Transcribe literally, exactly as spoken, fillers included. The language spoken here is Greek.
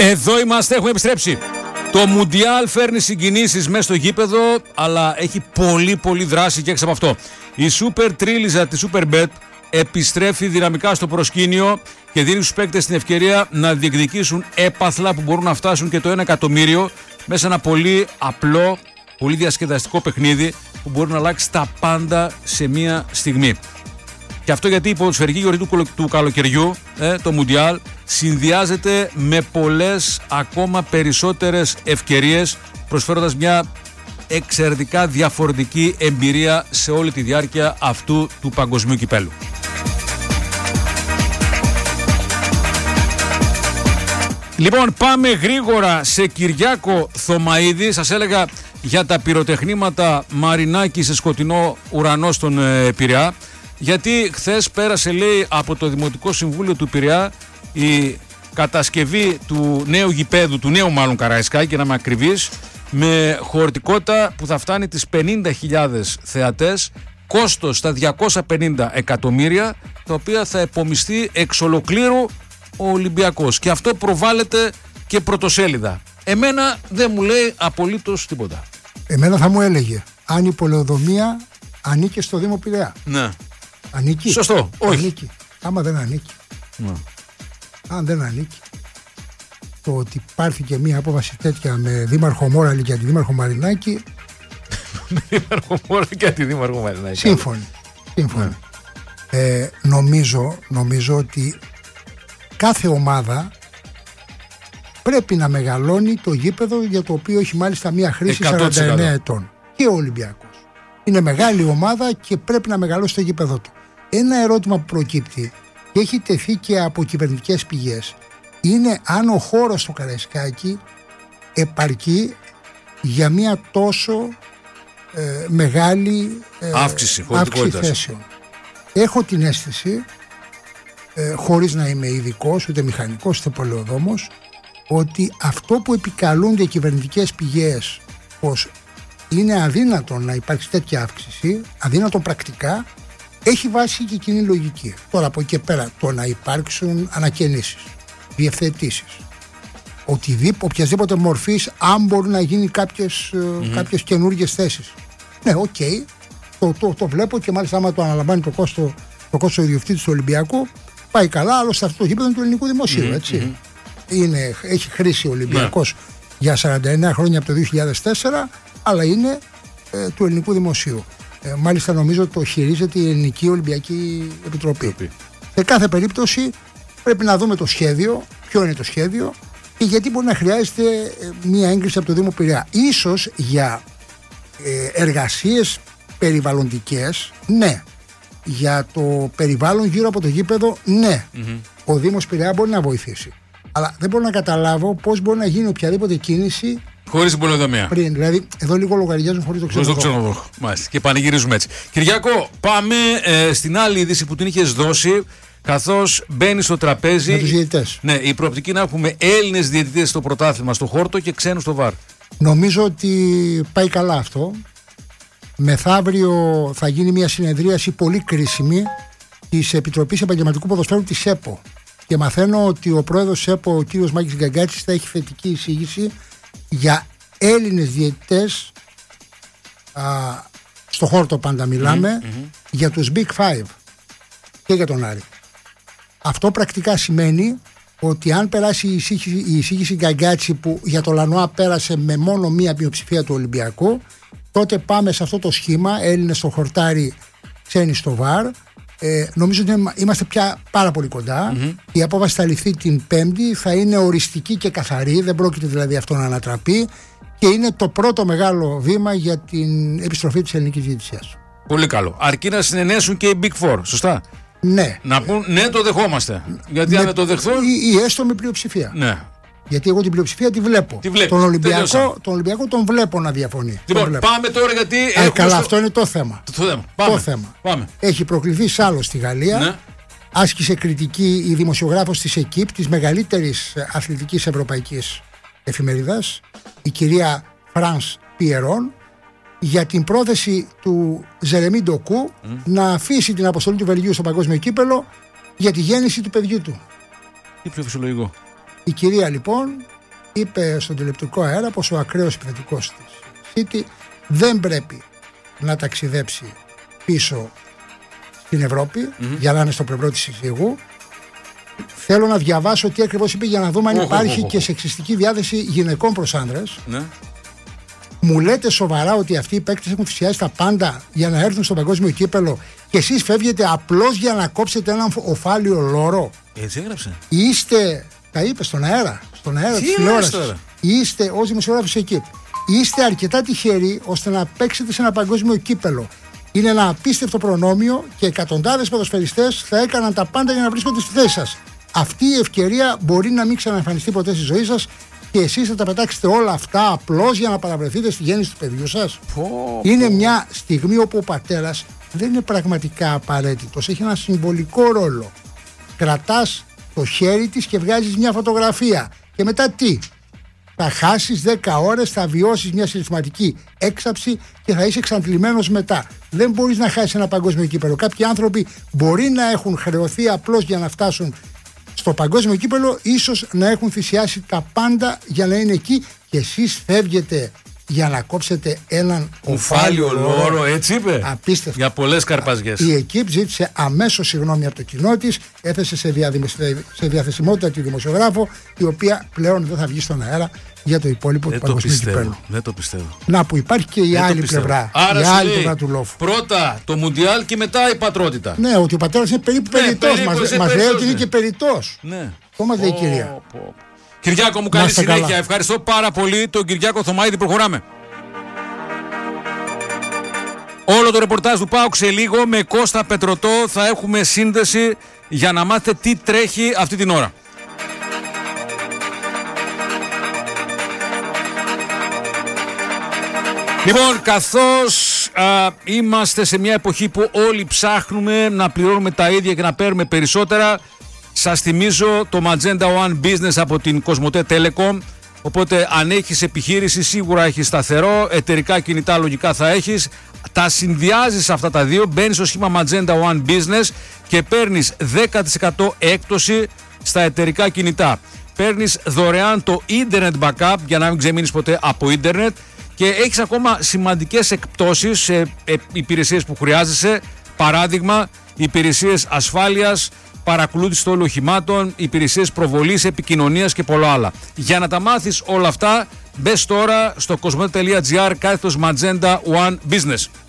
Εδώ είμαστε, έχουμε επιστρέψει. Το Μουντιάλ φέρνει συγκινήσεις μέσα στο γήπεδο, αλλά έχει πολύ πολύ δράση και έξω από αυτό. Η Super Τρίλιζα τη Superbet επιστρέφει δυναμικά στο προσκήνιο και δίνει στους παίκτες την ευκαιρία να διεκδικήσουν έπαθλα που μπορούν να φτάσουν και το ένα εκατομμύριο μέσα σε ένα πολύ απλό, πολύ διασκεδαστικό παιχνίδι που μπορεί να αλλάξει τα πάντα σε μία στιγμή. Και αυτό γιατί η ποδοσφαιρική γιορτή του, του καλοκαιριού, ε, το Μουντιάλ, συνδυάζεται με πολλές ακόμα περισσότερες ευκαιρίες, προσφέροντας μια εξαιρετικά διαφορετική εμπειρία σε όλη τη διάρκεια αυτού του παγκοσμίου κυπέλου. Λοιπόν, πάμε γρήγορα σε Κυριάκο Θωμαίδη. Σας έλεγα για τα πυροτεχνήματα Μαρινάκη σε σκοτεινό ουρανό στον ε, Πειραιά. Γιατί χθες πέρασε, λέει, από το Δημοτικό Συμβούλιο του Πειραιά η κατασκευή του νέου γηπέδου, του νέου μάλλον Καραϊσκάκη, να είμαι ακριβής, με χωρητικότητα που θα φτάνει τις πενήντα χιλιάδες θεατές, κόστος στα διακόσια πενήντα εκατομμύρια, τα οποία θα επομιστεί εξ ολοκλήρου ο Ολυμπιακός. Και αυτό προβάλλεται και πρωτοσέλιδα. Εμένα δεν μου λέει απολύτως τίποτα. Εμένα θα μου έλεγε αν η πολεοδομία ανήκει στο Δήμο Πειραιά. Ναι. Ανήκει. Σωστό. Όχι. Ανήκει. Άμα δεν ανήκει. Ναι. Αν δεν ανήκει. Το ότι υπάρχει και μία απόφαση τέτοια με Δήμαρχο Μόραλη και Αντιδήμαρχο Μαρινάκη. Με Δήμαρχο Μόραλη και Αντιδήμαρχο Μαρινάκη. Σύμφωνοι. Σύμφωνοι. Ναι. Ε, νομίζω, νομίζω ότι κάθε ομάδα πρέπει να μεγαλώνει το γήπεδο για το οποίο έχει μάλιστα μία χρήση σαράντα εννέα ετών. Και ο Ολυμπιακός. Είναι μεγάλη ομάδα και πρέπει να μεγαλώσει το γήπεδο του. Ένα ερώτημα που προκύπτει και έχει τεθεί και από κυβερνητικές πηγές είναι αν ο χώρος στο Καραϊσκάκι επαρκεί για μια τόσο ε, μεγάλη ε, αύξηση, αύξηση θέσεων. Έχω την αίσθηση, ε, χωρίς να είμαι ειδικός, ούτε μηχανικός, ούτε πολεοδόμος, ότι αυτό που επικαλούνται οι κυβερνητικές πηγές πως είναι αδύνατο να υπάρξει τέτοια αύξηση, αδύνατο πρακτικά, έχει βάση και κοινή λογική. Τώρα από εκεί πέρα το να υπάρξουν ανακαινήσεις, διευθετήσεις, οποιασδήποτε μορφής, αν μπορούν να γίνει κάποιες, mm-hmm. κάποιες καινούργιες θέσεις. Ναι, οκ, okay, το, το, το βλέπω και μάλιστα άμα το αναλαμβάνει το κόστο το κόστος ιδιοκτήτη του Ολυμπιακού, πάει καλά, άλλωστε αυτό το γήπεδο είναι του ελληνικού δημοσίου, mm-hmm. έτσι. Mm-hmm. Είναι, έχει χρήσει ο Ολυμπιακός yeah. για σαράντα εννέα χρόνια από το δύο χιλιάδες τέσσερα, αλλά είναι ε, του ελληνικού δημοσίου. Ε, μάλιστα νομίζω το χειρίζεται η Ελληνική Ολυμπιακή Επιτροπή. Επιτροπή. Σε κάθε περίπτωση πρέπει να δούμε το σχέδιο, ποιο είναι το σχέδιο και γιατί μπορεί να χρειάζεται ε, μία έγκριση από το Δήμο Πειραιά. Ίσως για ε, εργασίες περιβαλλοντικές, ναι. Για το περιβάλλον γύρω από το γήπεδο, ναι. Mm-hmm. Ο Δήμος Πειραιά μπορεί να βοηθήσει. Αλλά δεν μπορώ να καταλάβω πώς μπορεί να γίνει οποιαδήποτε κίνηση χωρίς την πολεοδομία. Πριν, δηλαδή, εδώ λίγο λογαριάζουν χωρίς το ξενοδόχο. Μάλιστα. Και πανηγυρίζουμε έτσι. Κυριάκο, πάμε ε, στην άλλη είδηση που την είχες δώσει, καθώς μπαίνει στο τραπέζι. Με τους διαιτητές. Ναι, η προοπτική να έχουμε Έλληνες διαιτητές στο πρωτάθλημα, στο χόρτο και ξένους στο βαρ. Νομίζω ότι πάει καλά αυτό. Μεθαύριο θα γίνει μια συνεδρίαση πολύ κρίσιμη της Επιτροπής Επαγγελματικού Ποδοσφαίρου της ΕΠΟ. Και μαθαίνω ότι ο πρόεδρος της ΕΠΟ, ο κύριος Μάκης Γκαγκάτσης, θα έχει θετική εισήγηση για Έλληνες διαιτητές, α, στο χόρτο πάντα μιλάμε, mm-hmm. για τους Big Five και για τον Άρη. Αυτό πρακτικά σημαίνει ότι αν περάσει η εισήγηση, η εισήγηση Γκαγκάτση που για το Λανοά πέρασε με μόνο μία πλειοψηφία του Ολυμπιακού, τότε πάμε σε αυτό το σχήμα, Έλληνες στο χορτάρι, ξένοι στο βαρ. Ε, νομίζω ότι είμαστε πια πάρα πολύ κοντά. Mm-hmm. Η απόφαση θα ληφθεί την Πέμπτη, θα είναι οριστική και καθαρή, δεν πρόκειται δηλαδή αυτό να ανατραπεί και είναι το πρώτο μεγάλο βήμα για την επιστροφή της ελληνικής διαιτησίας. Πολύ καλό. Αρκεί να συνενέσουν και οι Big Four, σωστά. Ναι. Να πούν ναι, το δεχόμαστε. Γιατί με, αν το δεχθούν. Ή, ή έστω με πλειοψηφία. Ναι. Γιατί εγώ την πλειοψηφία τη βλέπω. Τη βλέπει. Τον Ολυμπιακό, τον Ολυμπιακό τον βλέπω να διαφωνεί. Λοιπόν, πάμε τώρα γιατί. Α, καλά, στο... αυτό είναι το θέμα. Το, το θέμα. Πάμε. Το θέμα. Πάμε. Έχει προκληθεί σάλος στη Γαλλία. Ναι. Άσκησε κριτική η δημοσιογράφος της ΕΚΙΠ, της μεγαλύτερης αθλητικής ευρωπαϊκής εφημερίδας, η κυρία Φρανς Πιερόν, για την πρόθεση του Ζερεμί Ντοκού mm. να αφήσει την αποστολή του Βελγίου στο παγκόσμιο κύπελο για τη γέννηση του παιδιού του. Τι πιο φυσιολογικό. Η κυρία λοιπόν είπε στον τηλεοπτικό αέρα πως ο ακραίος επιθετικός της City δεν πρέπει να ταξιδέψει πίσω στην Ευρώπη mm-hmm. για να είναι στο πλευρό της συζύγου. Θέλω να διαβάσω τι ακριβώς είπε για να δούμε αν oh, υπάρχει oh, oh, oh. και σεξιστική διάθεση γυναικών προς άνδρες. Ναι. Μου λέτε σοβαρά ότι αυτοί οι παίκτες έχουν θυσιάσει τα πάντα για να έρθουν στο παγκόσμιο κύπελο και εσείς φεύγετε απλώς για να κόψετε έναν οφάλιο λόρο? Έτσι έγραψε. Είστε, τα είπε στον αέρα, στον αέρα της τηλεόρασης. Είστε ως δημοσιογράφος εκεί. Είστε αρκετά τυχεροί ώστε να παίξετε σε ένα παγκόσμιο κύπελο. Είναι ένα απίστευτο προνόμιο και εκατοντάδες ποδοσφαιριστές θα έκαναν τα πάντα για να βρίσκονται στη θέση σας. Αυτή η ευκαιρία μπορεί να μην ξαναεμφανιστεί ποτέ στη ζωή σας και εσείς θα τα πετάξετε όλα αυτά απλώς για να παραβρεθείτε στη γέννηση του παιδιού σας. Πω, είναι πω. Μια στιγμή όπου ο πατέρας δεν είναι πραγματικά απαραίτητος, έχει ένα συμβολικό ρόλο. Κρατάς το χέρι της και βγάζεις μια φωτογραφία. Και μετά τι? Θα χάσεις δέκα ώρες, θα βιώσεις μια συναισθηματική έξαψη και θα είσαι εξαντλημένος μετά. Δεν μπορείς να χάσεις ένα παγκόσμιο κύπελο. Κάποιοι άνθρωποι μπορεί να έχουν χρεωθεί απλώς για να φτάσουν στο παγκόσμιο κύπελο, ίσως να έχουν θυσιάσει τα πάντα για να είναι εκεί και εσείς φεύγετε για να κόψετε έναν οφάλιο λόρο, έτσι είπε. Απίστευτο. Για πολλές καρπαζιές. Η εκίπ ζήτησε αμέσως συγγνώμη από το κοινό της, έθεσε σε, διαδημ... σε διαθεσιμότητα τη δημοσιογράφο, η οποία πλέον δεν θα βγει στον αέρα για το υπόλοιπο δεν του παγκοσμίου κυπέλου. Δεν το πιστεύω. Να που υπάρχει και η δεν άλλη πλευρά. Άρα η άλλη λέει, πλευρά του λόφου. Πρώτα το Μουντιάλ και μετά η πατρότητα. Ναι, ότι ο πατέρας είναι περίπου ναι, περιττός. Μας, μας λέει ότι είναι και περιττός. Ναι. Το μας λέει η κυρία. Κυριάκο μου, καλή συνέχεια. Καλά. Ευχαριστώ πάρα πολύ τον Κυριάκο Θωμαίδη. Προχωράμε. Όλο το ρεπορτάζ του ΠΑΟΚ σε λίγο με Κώστα Πετρωτό θα έχουμε σύνδεση για να μάθετε τι τρέχει αυτή την ώρα. Λοιπόν, καθώς α, είμαστε σε μια εποχή που όλοι ψάχνουμε να πληρώνουμε τα ίδια και να παίρνουμε περισσότερα, σας θυμίζω το Magenta One Business από την Κοσμοτέ Telecom. Οπότε αν έχεις επιχείρηση σίγουρα έχεις σταθερό, εταιρικά κινητά λογικά θα έχεις. Τα συνδυάζεις αυτά τα δύο, μπαίνεις στο σχήμα Magenta One Business και παίρνεις δέκα τοις εκατό έκπτωση στα εταιρικά κινητά. Παίρνεις δωρεάν το Internet Backup για να μην ξεμείνεις ποτέ από Ίντερνετ και έχεις ακόμα σημαντικές εκπτώσεις σε υπηρεσίες που χρειάζεσαι. Παράδειγμα, υπηρεσίες ασφάλειας, παρακολούθηση των οχημάτων, υπηρεσίες προβολής, επικοινωνίας και πολλά άλλα. Για να τα μάθεις όλα αυτά, μπες τώρα στο κοσμοτέ τελεία τζι άρ κάθετος Magenta One Business.